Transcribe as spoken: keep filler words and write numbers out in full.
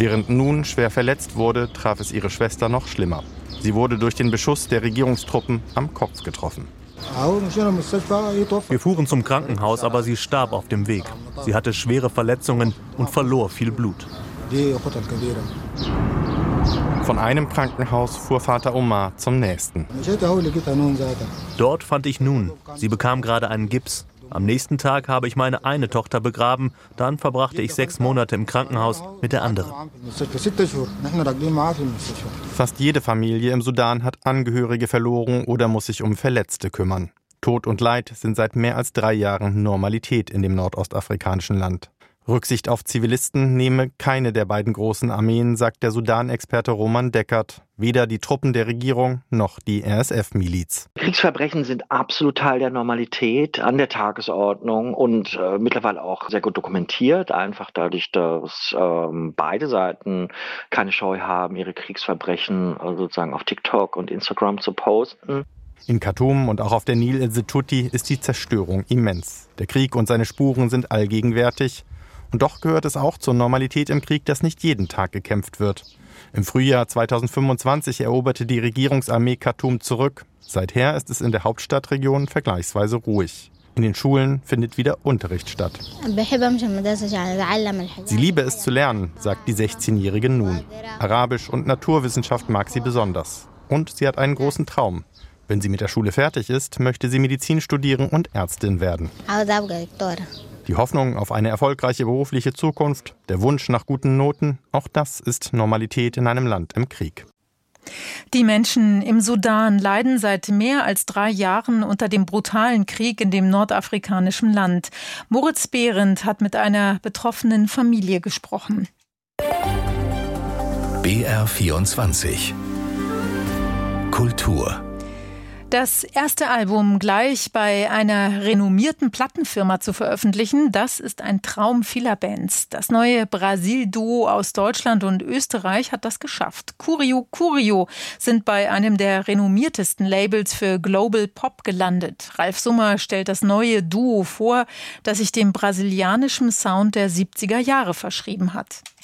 Während Nun schwer verletzt wurde, traf es ihre Schwester noch schlimmer. Sie wurde durch den Beschuss der Regierungstruppen am Kopf getroffen. Wir fuhren zum Krankenhaus, aber sie starb auf dem Weg. Sie hatte schwere Verletzungen und verlor viel Blut. Von einem Krankenhaus fuhr Vater Omar zum nächsten. Dort fand ich Nun. Sie bekam gerade einen Gips. Am nächsten Tag habe ich meine eine Tochter begraben. Dann verbrachte ich sechs Monate im Krankenhaus mit der anderen. Fast jede Familie im Sudan hat Angehörige verloren oder muss sich um Verletzte kümmern. Tod und Leid sind seit mehr als drei Jahren Normalität in dem nordostafrikanischen Land. Rücksicht auf Zivilisten nehme keine der beiden großen Armeen, sagt der Sudan-Experte Roman Deckert. Weder die Truppen der Regierung noch die R S F-Miliz. Kriegsverbrechen sind absolut Teil der Normalität, an der Tagesordnung und äh, mittlerweile auch sehr gut dokumentiert. Einfach dadurch, dass ähm, beide Seiten keine Scheu haben, ihre Kriegsverbrechen äh, sozusagen auf TikTok und Instagram zu posten. In Khartoum und auch auf der Nil-Insel Tuti ist die Zerstörung immens. Der Krieg und seine Spuren sind allgegenwärtig. Und doch gehört es auch zur Normalität im Krieg, dass nicht jeden Tag gekämpft wird. Im Frühjahr zweitausendfünfundzwanzig eroberte die Regierungsarmee Khartoum zurück. Seither ist es in der Hauptstadtregion vergleichsweise ruhig. In den Schulen findet wieder Unterricht statt. Sie liebe es zu lernen, sagt die sechzehnjährige Nun. Arabisch und Naturwissenschaft mag sie besonders. Und sie hat einen großen Traum. Wenn sie mit der Schule fertig ist, möchte sie Medizin studieren und Ärztin werden. Die Hoffnung auf eine erfolgreiche berufliche Zukunft, der Wunsch nach guten Noten, auch das ist Normalität in einem Land im Krieg. Die Menschen im Sudan leiden seit mehr als drei Jahren unter dem brutalen Krieg in dem nordafrikanischen Land. Moritz Behrendt hat mit einer betroffenen Familie gesprochen. B R vierundzwanzig Kultur. Das erste Album gleich bei einer renommierten Plattenfirma zu veröffentlichen, das ist ein Traum vieler Bands. Das neue Brasil-Duo aus Deutschland und Österreich hat das geschafft. Curio Curio sind bei einem der renommiertesten Labels für Global Pop gelandet. Ralf Summer stellt das neue Duo vor, das sich dem brasilianischen Sound der siebziger Jahre verschrieben hat.